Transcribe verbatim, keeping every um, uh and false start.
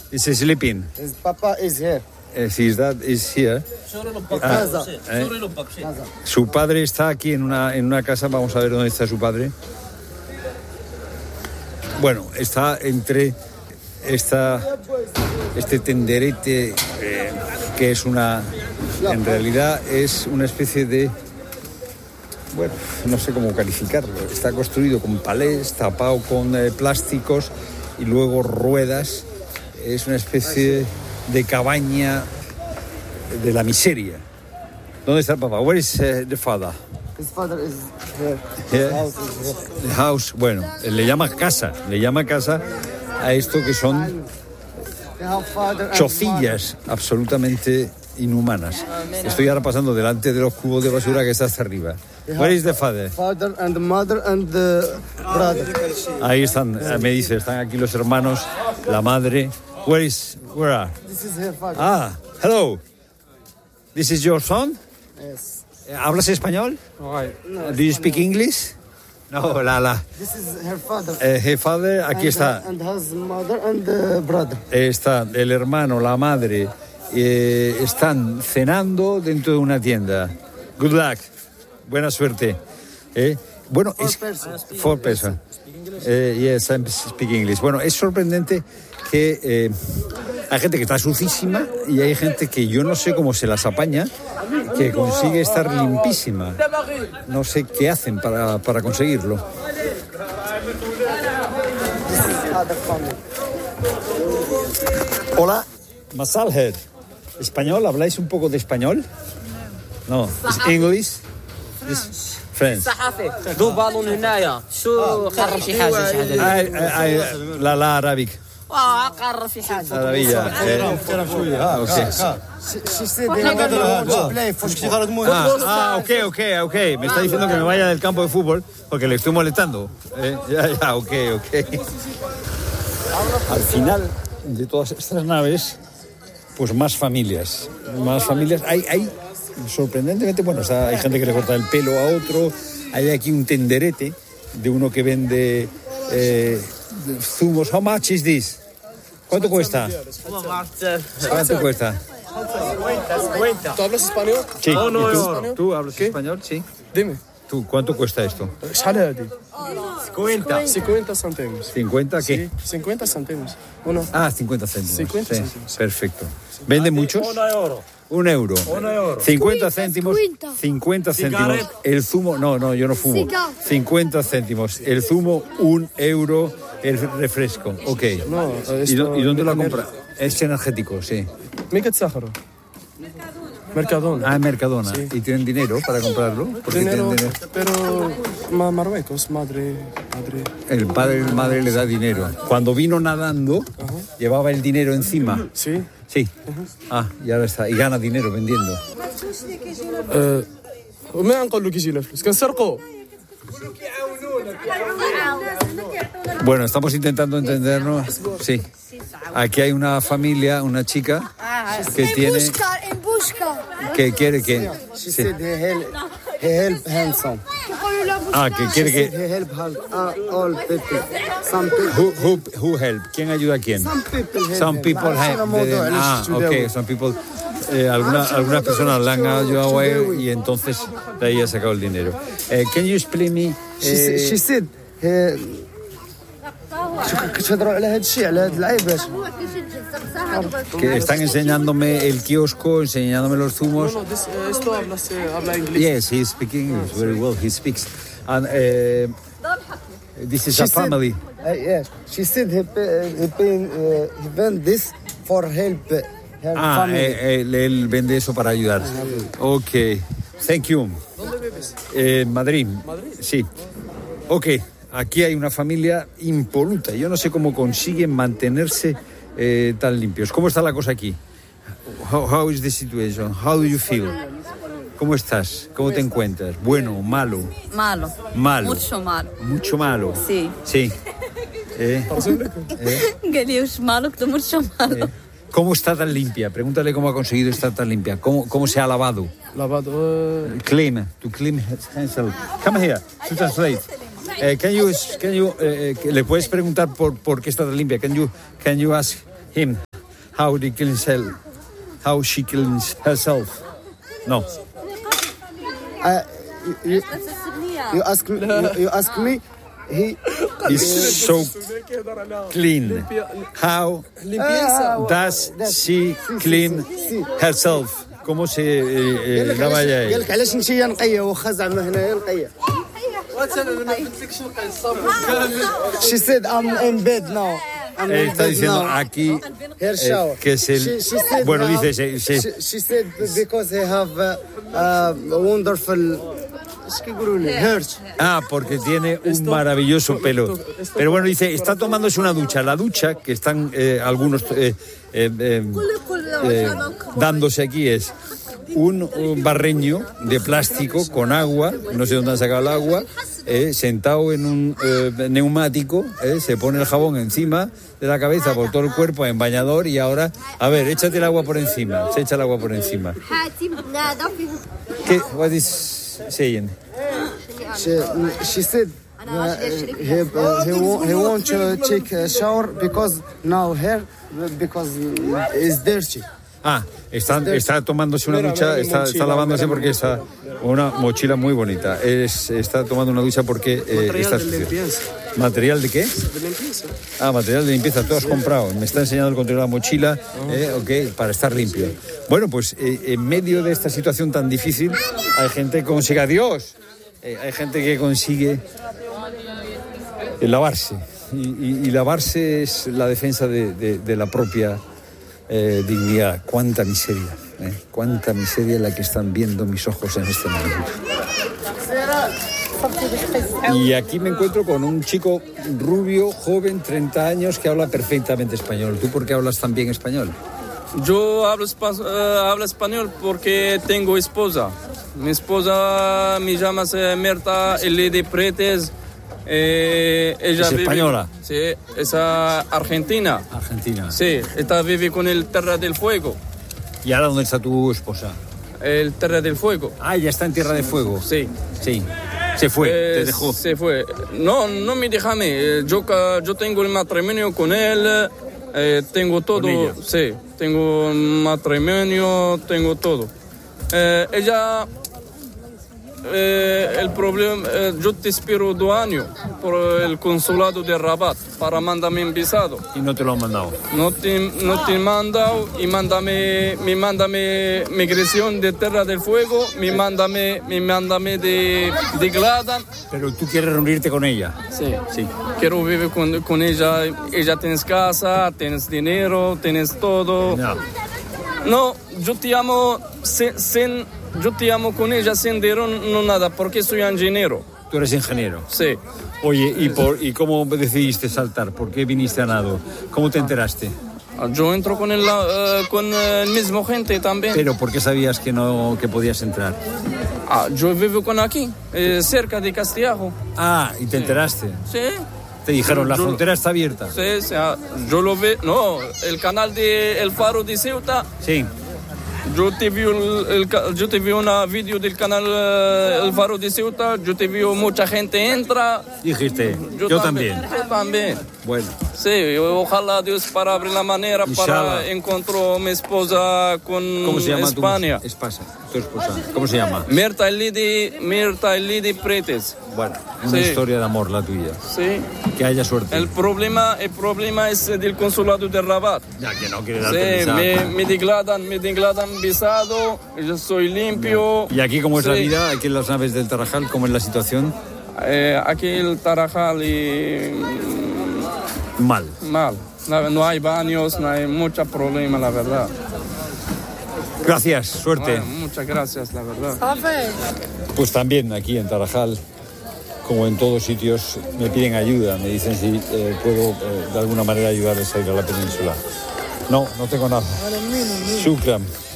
Is he sleeping? His papa is here. Uh, his dad is here. Ah, eh. Su padre está aquí en una, en una casa. Vamos a ver dónde está su padre. Bueno, está entre esta, este tenderete eh, que es una... En realidad es una especie de... Bueno, no sé cómo calificarlo. Está construido con palés, tapado con eh, plásticos y luego ruedas. Es una especie de cabaña de la miseria. ¿Dónde está el papá? Where is uh, the father? His father is here. Yeah. The house is here. The house. Bueno, le llama casa. Le llama casa a esto que son chocillas absolutamente inhumanas. Estoy ahora pasando delante de los cubos de basura que está hasta arriba. Where is the father? Father and the mother and the brother. Ahí están, me dice, están aquí los hermanos, la madre. Where is, where are? This is her father. Ah, hello. This is your son? Yes. ¿Hablas español? Right. No, Do you speak English? No, la, la. This is her father. Eh, her father, aquí and, está. And his mother and the brother. Está el hermano, la madre, eh, están cenando dentro de una tienda. Good luck. Buena suerte. Eh, bueno, Four es person. four person. Eh, yes, I speak English. Bueno, es sorprendente que eh, hay gente que está sucísima y hay gente que yo no sé cómo se las apaña, que consigue estar limpísima. No sé qué hacen para, para conseguirlo. Hola, Masalher. ¿Español? ¿Habláis un poco de español? No, ¿es English? ¿Es French? صحافي ذو بالون هنايا شو قرب شي حاجه شي حاجه Ay, ay, ay, la la Arabic. اه قرب شي حاجه Maravilla. Eh, ah, okay. She, she said they want to play football. Ah, ah, ok, ok, ok. Me está diciendo que me vaya del campo de fútbol porque le estoy molestando. Eh, ya, ya, ok, ok. Al final de todas estas naves, pues más familias. Más familias. Hay, hay sorprendentemente, bueno, o sea, hay gente que le corta el pelo a otro. Hay aquí un tenderete de uno que vende eh, zumos. How much is this? ¿Cuánto cuesta? ¿Cuánto cuesta? ¿Tú hablas español? Sí. ¿Y tú? ¿Tú hablas español? Sí. Dime. ¿Tú cuánto cuesta esto? شحال هادي؟ cincuenta céntimos. ¿cincuenta qué? Sí, cincuenta céntimos. Uno. Ah, cincuenta céntimos. cincuenta Sí, céntimos. perfecto. ¿Vende muchos? Un euro. cincuenta céntimos. cincuenta céntimos. El zumo, no, no, yo no fumo. cincuenta céntimos. El zumo, un euro. El refresco, ok. No, ¿Y, do- ¿Y dónde lo compra? Es energético, sí. مين كتسخروا؟ Mercadona. Ah, en Mercadona. Sí. ¿Y tienen dinero para comprarlo? Porque Dinero, tienen dinero. pero ma- Marruecos, madre, madre. El padre y la madre le da dinero. Cuando vino nadando, llevaba el dinero encima. Sí. Sí. Ah, y ahora está. Y gana dinero vendiendo. أه وما نقول له كيجي له فلوس كنسرقوا. Bueno, estamos intentando entendernos. Sí. Aquí hay una familia, una chica que tiene, En busca. que quiere que, She sí. said he help, he help handsome. Ah, que quiere que, He help uh, all people. Some people. who, who, who help, ¿quién ayuda a quién? Some people help. Some people help. de- Ah, ok, some people. Eh, alguna- algunas personas le han ayudado a él y entonces de ahí ha sacado el dinero. Eh, can you explain me? She, said- she said he شو كتهضروا على هذا الشيء على هذا العيب Que están enseñándome el kiosco, enseñándome los zumos. No, this, uh, esto hablas, eh, habla inglés. Yes, he's speaking English very well. He speaks. And uh, this is She a said- family. Uh, yes, she said he pay, he, pay, uh, he vend this for help her Ah, family. eh, él, él vende eso para ayudar. Ok, thank you. ¿Dónde vives? Eh, En Madrid. ¿Madrid? Sí. Ok, aquí hay una familia impoluta. Yo no sé cómo consiguen mantenerse eh, tan limpios. ¿Cómo está la cosa aquí? How, how is the situation? How do you feel? ¿Cómo estás? ¿Cómo te encuentras? ¿Bueno, malo? Malo. Malo. Mucho malo. Mucho malo. Sí. Sí. Eh, قال لي وش مالك ده mucho malo. eh. ¿Cómo está tan limpia? Pregúntale cómo ha conseguido estar tan limpia. ¿Cómo, cómo se ha lavado? Lavado. eh, Clean, to clean himself. Come here, to translate. Eh, can you, can you, eh, eh, ¿le puedes preguntar por, por qué está tan limpia? Can you, can you ask him how they cleans her, how she cleans herself. No. Uh, you, you ask me. You, you ask me. He Is so clean. How does she clean herself? ¿Cómo se eh, eh, lava ella? قال لك علاش انت يا نقيه واخا زعما هنايا نقيه. She said I'm in bed now. I'm Eh, in está bed diciendo now. aquí Her shower. eh, que es el... She, she said Bueno, now- dice... Se, se- She, she said because they have uh, uh, wonderful. ايش كيقولوا لي؟ Hurt. Ah, porque tiene un maravilloso pelo. Pero bueno, dice, está tomándose una ducha. La ducha que están eh, algunos eh, eh, eh, eh, dándose aquí es un, un barreño de plástico con agua, no sé dónde han sacado el agua, eh, sentado en un eh, neumático, eh, se pone el jabón encima de la cabeza por todo el cuerpo en bañador y ahora, a ver, échate el agua por encima, se echa el agua por encima. ¿Qué? What is saying? She, she said uh, he, uh, he, wa- he want to take a shower because now hair because it's dirty. Ah, está, está tomándose una ducha, está, está lavándose porque está una mochila muy bonita. Es, está tomando una ducha porque eh, está sucio. ¿Material de qué? De limpieza. Ah, material de limpieza, tú has comprado. Me está enseñando el contenido de la mochila, eh, ok, para estar limpio. Bueno, pues eh, en medio de esta situación tan difícil, hay gente que consigue, adiós, eh, hay gente que consigue eh, lavarse. Y, y- y lavarse es la defensa de, de- de la propia eh, dignidad. Cuánta miseria, eh, cuánta miseria la que están viendo mis ojos en este momento. Y aquí me encuentro con un chico rubio, joven, treinta años, que habla perfectamente español. ¿Tú por qué hablas tan bien español? Yo hablo, espa- eh, hablo español porque tengo esposa. Mi esposa me llama eh, Mirta Elidi Pretes. Eh, ella ¿Es vive- española? Sí, es ah, argentina. Argentina. Sí, esta vive con el Terra del Fuego. ¿Y ahora dónde está tu esposa? El Terra del Fuego. Ah, ya está en Tierra de Fuego. Sí. Sí. Se fue, Eh, te dejó. Se fue. No, no me deja a mí. Eh, Yo, ca- yo tengo el matrimonio con él. eh, tengo todo. ella. Sí, tengo un matrimonio, tengo todo. Eh, ella. eh, el problema. eh, yo te espero dos años por el consulado de Rabat para mandarme un visado. Y no te lo han mandado. No te, no te mandado y mándame, me mándame migración de Terra del Fuego, me mándame, me mándame de, de Gladan. Pero tú quieres reunirte con ella. Sí, Sí. quiero vivir con, con ella. Ella tienes casa, tienes dinero, tienes todo. No. No, yo te amo sin, sin- yo te amo con ella sin dinero, no nada, porque soy ingeniero. Tú eres ingeniero. Sí. Oye, ¿y, por, ¿y cómo decidiste saltar? ¿Por qué viniste a nado? ¿Cómo te enteraste? Yo entro con el, eh, con el mismo gente también. Pero ¿por qué sabías que no que podías entrar? Ah, yo vivo con aquí, eh, cerca de Castiago. Ah, y te enteraste. Sí. Te dijeron, la Yo- frontera está abierta. Sí, sí, ah, yo lo veo. No, el canal de El Faro de Ceuta. Sí. Yo te vi, el, el ca- yo te vi una vídeo del canal eh, El Faro de Ceuta. Yo te vi mucha gente entra. Dijiste, yo, también. Yo también. Bueno, Sí, ojalá Dios para abrir la manera Inshallah. para encontrar a mi esposa con ¿cómo se llama España. tu esposa? Tu esposa. ¿Cómo se llama? Mirta Elidi, Mirta Elidi Pretes. Bueno, una Sí. historia de amor la tuya. Sí. Que haya suerte. El problema, el problema es del consulado de Rabat. Ya que no quiere darte Sí, visa. me, me declaran, me declaran visado, yo soy limpio. Y aquí, ¿cómo es la Sí. vida? Aquí en las naves del Tarajal, ¿cómo es la situación? Eh, aquí el Tarajal y Mal. mal. No, no hay baños, no hay mucho problema, la verdad. Gracias, suerte. Bueno, muchas gracias, la verdad. Pues también aquí en Tarajal, como en todos sitios, me piden ayuda. Me dicen si eh, puedo eh, de alguna manera ayudarles a ir a la península. No, no tengo nada. Shukran.